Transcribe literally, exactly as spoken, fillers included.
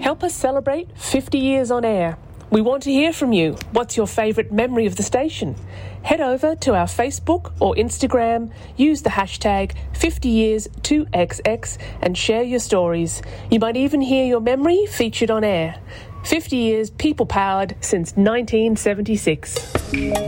Help us celebrate fifty years on air. We want to hear from you. What's your favourite memory of the station? Head over to our Facebook or Instagram, use the hashtag fifty years two X X and share your stories. You might even hear your memory featured on air. fifty years people-powered since nineteen seventy-six.